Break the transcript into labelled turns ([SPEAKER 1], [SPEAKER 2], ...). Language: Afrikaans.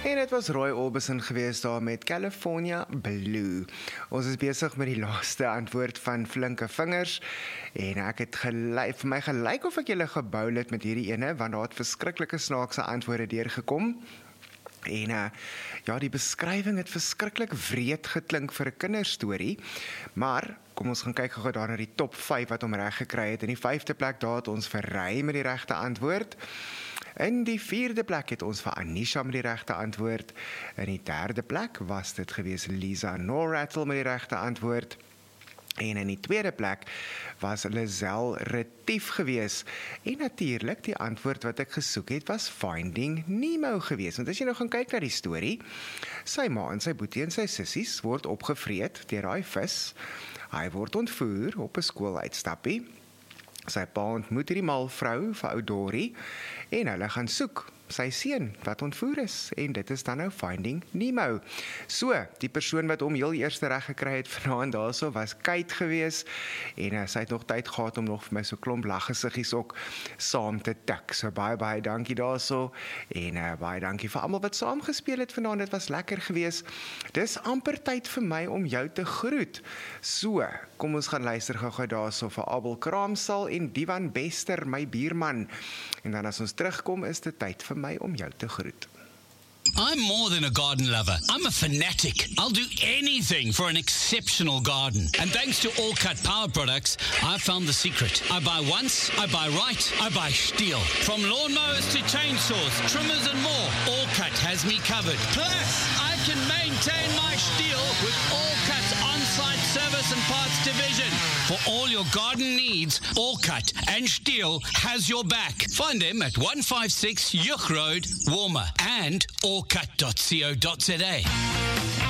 [SPEAKER 1] En dit was Roy Orbison geweest daar met California Blue. Ons is besig met die laaste antwoord van Flinke Vingers. En ek het vir my gelyk of ek julle gebou het met hierdie ene, want daar het verskriklike snaakse antwoorde deurgekom. En ja, die beskrywing het verskriklik wreed geklink vir 'n kinderstorie, maar kom ons gaan kyk gou daar na die top 5 wat hom reg gekry het. In die 5de plek daar het ons vir Ray met die regte antwoord. In die 4de plek het ons vir Anisha met die regte antwoord. In die 3de plek was dit gewees Lisa Norrattle met die regte antwoord. En in die 2de plek was Lizelle Retief gewees. En natuurlik, die antwoord wat ek gesoek het, was Finding Nemo gewees. Want as jy nou gaan kyk na die storie, sy ma en sy boetie en sy sissies word opgevreet deur daai vis. Hy word ontvoer op 'n skooluitstappie. Sy pa ontmoet hierdie malvrou vir ou Dory en hulle gaan soek sy seun wat ontvoer is, en dit is dan nou Finding Nemo. So, die persoon wat hom heel eerste reg gekry het vanaand daarso was Kate gewees, en sy het nog tyd gehad om nog vir my so klomp laggesiggies ook saam te tik. So baie dankie daarso, en baie dankie vir almal wat saam gespeel het vanaand, dit was lekker gewees. Dis amper tyd vir my om jou te groet. So, kom ons gaan luister gou daarso vir Abel Kraamsal en Divan Bester, my buurman. En dan as ons terugkom, is dit tyd vir my om jou te groet.
[SPEAKER 2] I'm more than a garden lover. I'm a fanatic. I'll do anything for an exceptional garden. And thanks to All Cut Power Products, I've found the secret. I buy once, I buy right, I buy Stihl. From lawnmowers to chainsaws, trimmers and more, All Cut has me covered. Plus, I can maintain my Stihl with All Cut's on-site service and parts division. For all your garden needs, All Cut and Stihl has your back. Find them at 156 Yuch Road, Walmer, and allcut.co.za.